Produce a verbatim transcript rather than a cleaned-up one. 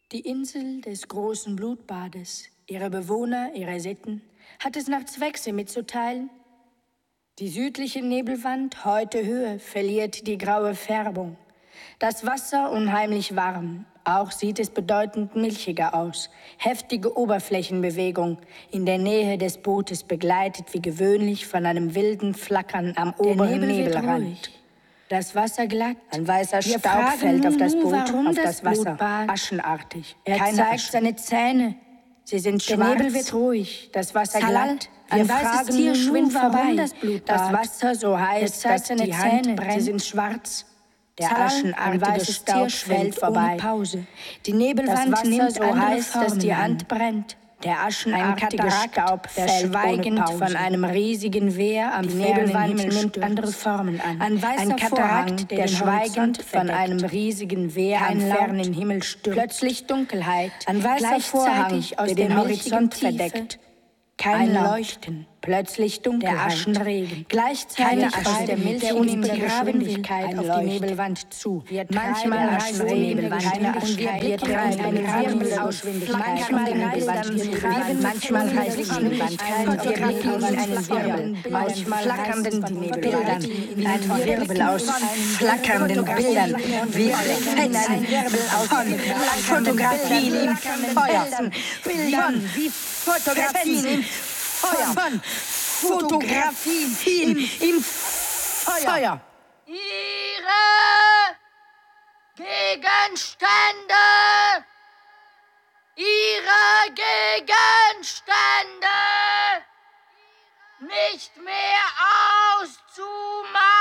Die Insel des großen Blutbades, ihre Bewohner, ihre Sitten, hat es nach Zwecke mitzuteilen. Die südliche Nebelwand, heute Höhe, verliert die graue Färbung. Das Wasser unheimlich warm, auch sieht es bedeutend milchiger aus. Heftige Oberflächenbewegung, in der Nähe des Bootes begleitet wie gewöhnlich von einem wilden Flackern am oberen Nebel Nebelrand. Das Wasser glatt, Ein weißer Wir Staub fragen fällt auf das Mumu, Boot, warum auf das das Wasser, Blutbad? aschenartig. Er Keine zeigt Asche. seine Zähne. Sie sind Der schwarz. Nebel wird ruhig, das Wasser Salal, glatt. ein Wir weißes fragen Tier Mumu, schwimmt warum vorbei. das Blutbad? Das Wasser so heiß, zeigt dass seine die Hand Zähne brennt. Sie sind schwarz. Der Salal, ein aschenartige weißes Staub Tier schwimmt fällt vorbei. ohne Pause. Die Das Nebelwand Wasser nimmt so andere heiß, dass Formen die an. Hand brennt. Der aschenartige Katarakt, Staub der fällt schweigend ohne Pause. von einem riesigen Wehr am Die fernen Nebelwand Himmel nimmt stürzt. andere Formen an. Ein weißer Ein Vorhang, Katarakt, der, der den schweigend Horizont von verdeckt. einem riesigen Wehr am Kein Laut, fernen Himmel stürzt. plötzlich Dunkelheit. Ein weißer Vorhang, Gleichzeitig aus der der den milchigen Horizont Tiefe. verdeckt. Kein Ein Laut. Leuchten, plötzlich Dunkelheit. Der Aschenregen. Gleichzeitig Keine aus Asche, der der milchigen unendlichen Geschwindigkeit Ein auf die Leuchten. Nebelwand zu. Wir Manchmal treiben reisen eine die Nebelwand keine und wir Aschenheit. blicken Wir in treiben eine eine Wirbelgeschwindigkeit Manchmal auf die reisen Nebelwand. die Wir Treiben, treiben manchmal eine reisen die Geschwindigkeit und auf wir die blicken in einen Nebelwand. Wirbel. Manchmal flackernden reisen die Bildern, in einen Wirbel aus flackernden Bildern. Wir blicken einen Wirbel aus Fotografien im Feuer. Bildern wie Fotografien im Feuer. Von Fotografien im Feuer. Ihre Gegenstände! Ihre Gegenstände! Nicht mehr auszumachen!